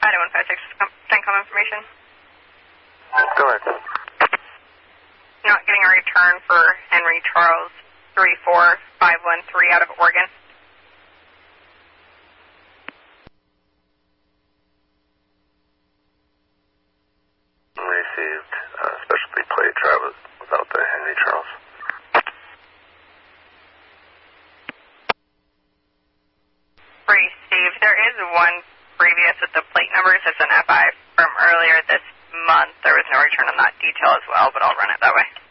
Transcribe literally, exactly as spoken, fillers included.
Idaho one five six, CENTCOM information. Go ahead. Not getting a return for Henry Charles three four five one three out of Oregon. Received uh, specialty plate drive without the Henry Charles. Received. There is one previous with the plate numbers. It's an F I from earlier this month. There was no return on that detail as well, but I'll run it that way.